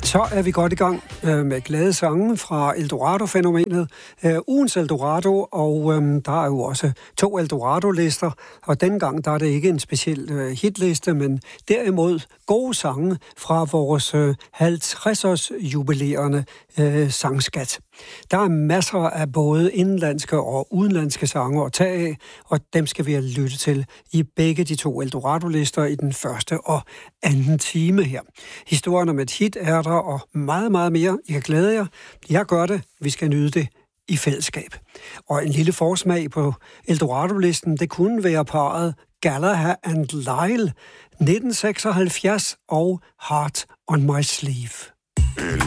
Så er vi godt i gang med glade sange fra Eldorado-fænomenet. Ugens Eldorado, og der er jo også 2 Eldorado-lister, og dengang der er det ikke en speciel hitliste, men derimod gode sange fra vores 50-års jubilerende sangskat. Der er masser af både indenlandske og udenlandske sange at tage af, og dem skal vi lytte til i begge de 2 Eldorado-lister i den første og anden time her. Historien om et hit er der, og meget, meget mere. I kan glæde jer. Jeg gør det. Vi skal nyde det i fællesskab. Og en lille forsmag på Eldorado-listen, det kunne være parret Gallagher and Lyle, 1976 og Heart on My Sleeve.